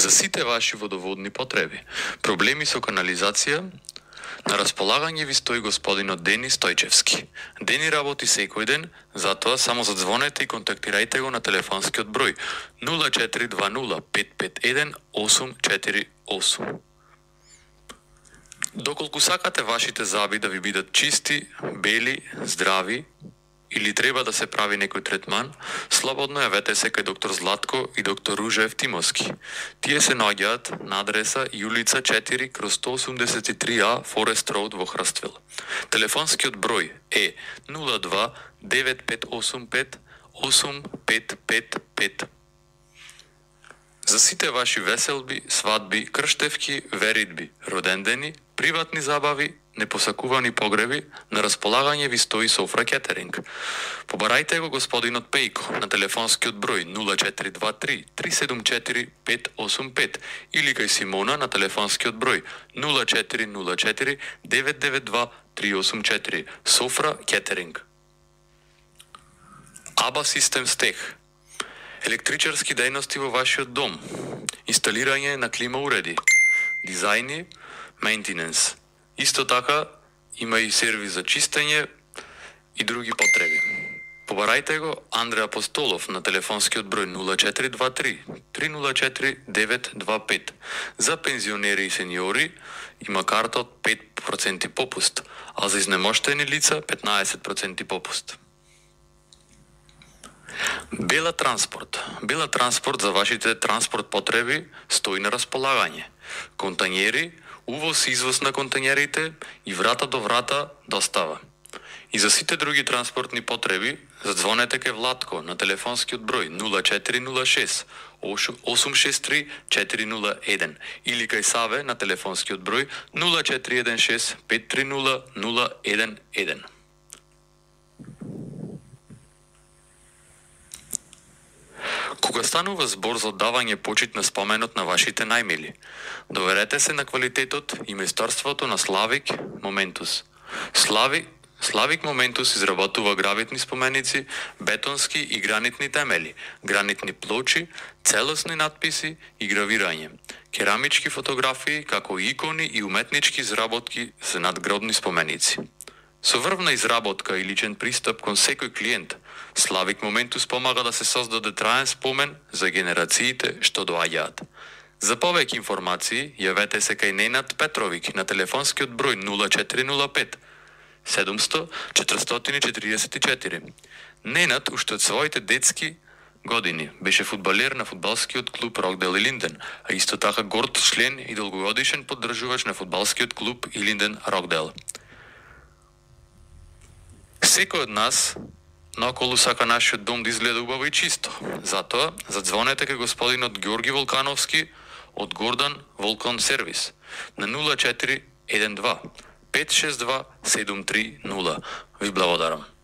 За сите ваши водоводни потреби, проблеми со канализација, на располагање ви стои господинот Дени Стојчевски. Дени работи секој ден, затоа само задзвонете и контактирајте го на телефонскиот број 0420 551 848. Доколку сакате вашите заби да ви бидат чисти, бели, здрави, или треба да се прави некој третман, слободно јавете се кај доктор Златко и доктор Ружа Евтимовски. Тие се наоѓаат на адреса Јулица 4/183А Форест Роуд во Хрствел. Телефонскиот број е 02 9585 8555. За сите ваши веселби, свадби, крштевки, веридби, родендени, приватни забави, непосакувани погреби, на располагање ви стои Софра Кетеринг. Побарајте го господинот Пејко на телефонскиот број 0423 374 585 или кај Симона на телефонскиот број 0404 992 384. Софра Кетеринг. Аба Систем Стех. Електричарски дејности во вашиот дом, инсталирање на клима уреди, дизајни, мејнтененс. Исто така има и сервис за чистење и други потреби. Побарајте го Андре Апостолов на телефонскиот број 0423 304 925. За пензионери и сениори има карта од 5% попуст, а за изнемоштени лица 15% попуст. Бела Транспорт. Бела Транспорт за вашите транспорт потреби стои на располагање. Контањери, увоз и извоз на контањерите и врата до врата достава. И за сите други транспортни потреби, задзвонете кај Владко на телефонскиот број 0406 863 401 или кај Саве на телефонскиот број 0416 530 011. Кога станува збор за оддавање почит на споменот на вашите најмили, доверете се на квалитетот и месторството на Славик Моментус. Славик Моментус изработува гравитни споменици, бетонски и гранитни темели, гранитни плочи, целосни надписи и гравирање, керамички фотографии, како и икони и уметнички изработки за надгробни споменици. Со врвна изработка и личен пристап кон секој клиент, Славик Моментус помага да се создаде траен спомен за генерациите што доаѓаат. За повеќе информации, јавете се кај Ненад Петровик на телефонскиот број 0405 700 444. Ненад уште од своите детски години беше фудбалер на фудбалскиот клуб Рокдел Илинден, а исто така горд член и долгогодишен поддржувач на фудбалскиот клуб Илинден Рокдел. Секој од нас наоколу сака нашиот дом да изгледа убаво и чисто. Затоа, задзвонете кај господинот Георги Волкановски од Гордан Волкон Сервис на 0412 562 730. Ви благодарам.